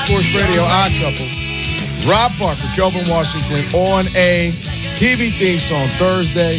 Sports Radio Odd Couple. Rob Parker, Kelvin Washington on a TV theme song Thursday.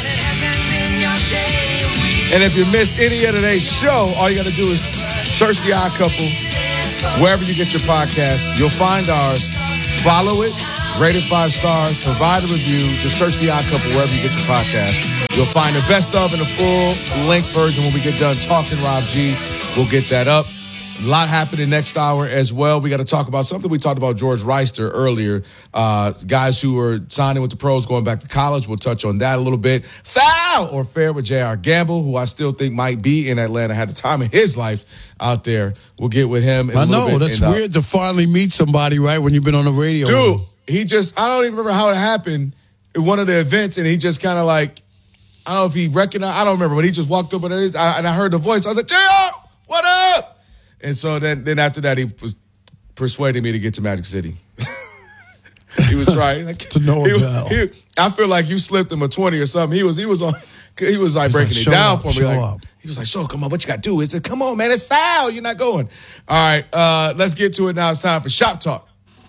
And if you miss any of today's show, all you got to do is search The Odd Couple wherever you get your podcast. You'll find ours. Follow it. Rate it 5 stars. Provide a review. Just search The Odd Couple wherever you get your podcast. You'll find the best of and the full-length version when we get done talking Rob G. We'll get that up. A lot happening next hour as well. We got to talk about something we talked about George Reister earlier. Guys who are signing with the pros, going back to college. We'll touch on that a little bit. Foul or fair with J.R. Gamble, who I still think might be in Atlanta, had the time of his life out there. We'll get with him in a little bit. I know. That's weird to finally meet somebody, right, when you've been on the radio. Dude, I don't even remember how it happened at one of the events, and he just kind of like, I don't know if he recognized, I don't remember, but he just walked up and I heard the voice. I was like, JR, what up? And so then after that, he was persuading me to get to Magic City. He was trying to know him. I feel like you slipped him a 20 or something. He was like breaking it down for me. Like, he was like, "Show, come on, what you got to do?" He said, "Come on, man, it's foul. You're not going." All right, let's get to it now. It's time for Shop Talk.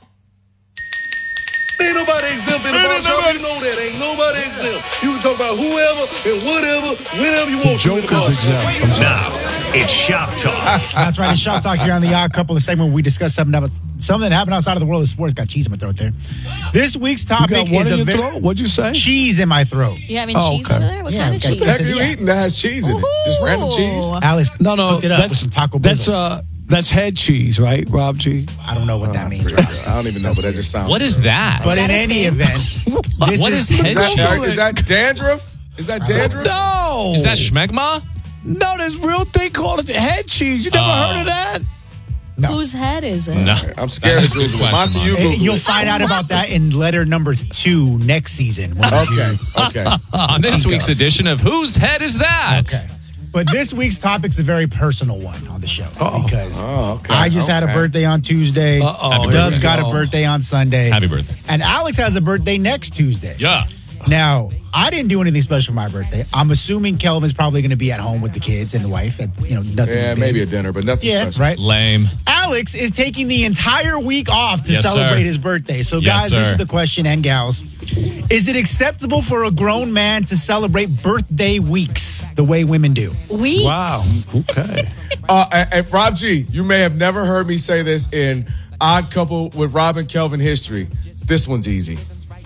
Ain't nobody exempt in the barbershop. You know that. Ain't nobody exempt. You can talk about whoever and whatever, whenever you want to. Joker's exempt. Now, it's Shop Talk. That's right. It's Shop Talk here on the Odd Couple, the segment where we discuss something that happened outside of the world of sports. Got cheese in my throat there. This week's topic is a throat? What'd you say? Cheese in my throat. You having cheese over there? What kind of cheese? What the heck are you eating that has cheese in it? Just random cheese? Alex, hooked it up with some Taco Bell. That's head cheese, right, Rob G? I don't know what that means. I don't even know, but that just sounds. What is that? But in any event, what is head cheese? Is that dandruff? Is that dandruff? No. Is that schmegma? No, there's a real thing called head cheese. You never heard of that? No. Whose head is it? No. I'm scared to Google it. Monty, you Google it. You'll find out about that in letter number 2 next season. Okay. On this week's edition of Whose Head Is That? Okay. But this week's topic's a very personal one on the show because I just had a birthday on Tuesday. Doug's got a birthday on Sunday. Happy birthday. And Alex has a birthday next Tuesday. Yeah. Now, I didn't do anything special for my birthday. I'm assuming Kelvin's probably going to be at home with the kids and the wife. Nothing. Yeah, maybe a dinner, but nothing special. Right? Lame. Alex is taking the entire week off to celebrate his birthday. So, guys, this is the question, and gals. Is it acceptable for a grown man to celebrate birthday weeks the way women do? Weeks? Wow. Okay. And Rob G, you may have never heard me say this in Odd Couple with Rob and Kelvin history. This one's easy.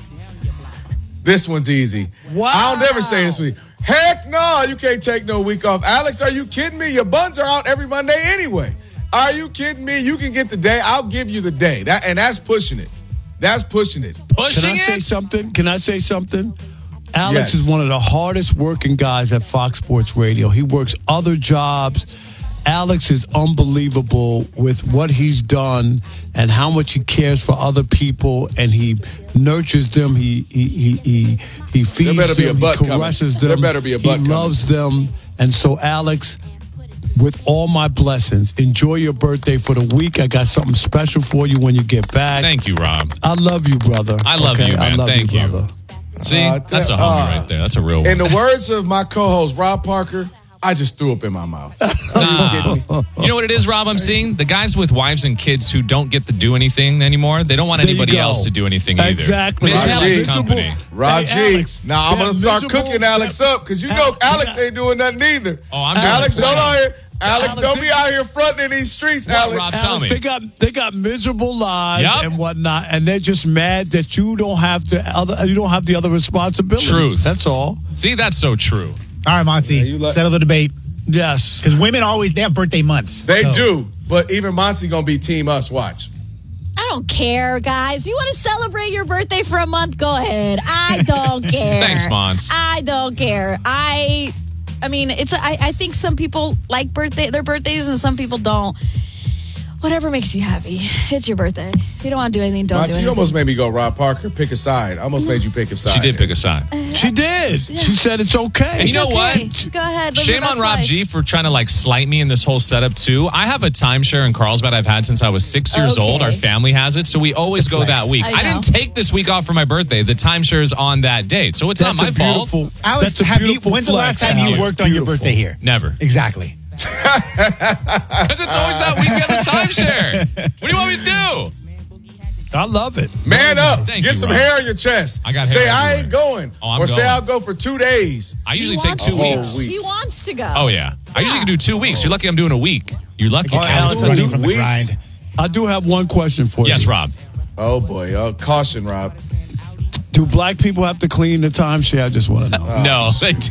Wow. I'll never say this with you. Heck no, you can't take no week off. Alex, are you kidding me? Your buns are out every Monday anyway. Are you kidding me? You can get the day. I'll give you the day. That's pushing it. That's pushing it. Can I say something? Alex is one of the hardest working guys at Fox Sports Radio. He works other jobs. Alex is unbelievable with what he's done and how much he cares for other people, and he nurtures them. He feeds them. He caresses them. There better be a butt He loves them. And so, Alex, with all my blessings, enjoy your birthday for the week. I got something special for you when you get back. Thank you, Rob. I love you, brother. I love you, man. Thank you. Brother. See, that's a homie right there. That's a real one. In the words of my co-host, Rob Parker, I just threw up in my mouth. Nah. You know what it is, Rob? I'm seeing the guys with wives and kids who don't get to do anything anymore. They don't want anybody else to do anything either. Exactly. Miss Alex company. Rob G. Now I'm gonna start cooking Alex up because you know Alex ain't doing nothing either. Oh, I'm doing Alex, it. don't out here. Alex, don't be out here fronting in these streets, Alex. Rob, tell me. They got miserable lives and whatnot, and they're just mad that you don't have the other responsibility. Truth. That's all. See, that's so true. All right, Monty, settle the debate. Yes. Because women they have birthday months. They do, but even Monty gonna be Team Us. Watch. I don't care, guys. You want to celebrate your birthday for a month? Go ahead. I don't care. Thanks, Mons. I don't care. I mean, I think some people like their birthdays and some people don't. Whatever makes you happy. It's your birthday. If you don't want to do anything, don't do anything. You almost made me go, Rob Parker, pick a side. I almost made you pick a side. She did pick a side. She did. Yeah. She said it's okay. And you know what? Go ahead. Shame on Rob G for trying to slight me in this whole setup too. I have a timeshare in Carlsbad I've had since I was 6 years old. Our family has it, so we always go that week. I didn't take this week off for my birthday. The timeshare is on that date, so it's not my fault. Alex, when's the last time you worked on your birthday here? Never. Exactly. Because it's always that week we have the timeshare. What do you want me to do? I love it. Man up. Thank Get you, some Rob. hair on your chest. I got Say, hair I ain't everywhere. going. Oh, I'm or say, going. I'll go for 2 days. I usually take 2 weeks. Week. He wants to go. Oh, yeah. I usually can do 2 weeks. You're lucky I'm doing a week. You're lucky. All right, Alex, running from the grind. I do have one question for you. Yes, Rob. Oh, boy. Caution, Rob. Do black people have to clean the timeshare? I just want to know. No, they